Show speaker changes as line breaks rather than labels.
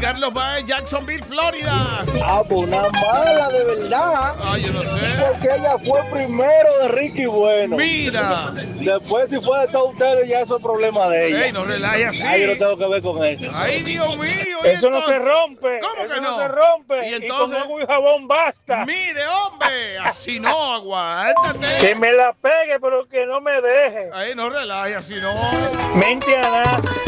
Carlos Baez, Jacksonville, Florida.
Ah, pues una mala de verdad.
Ay, yo no sé.
Porque ella fue primero de Ricky Bueno.
Mira.
Después, si fue de todos ustedes, ya eso es problema de ella.
Ey, no relaje así.
Ay, yo no tengo que ver con eso.
Ay, Dios mío.
Eso no se rompe.
¿Cómo que
eso
no?
no se rompe.
Y entonces,
con agua y jabón basta.
Mire, hombre, así no, aguántate.
Que me la pegue, pero que no me deje.
Ay, no relaje, así no.
Mente a nada.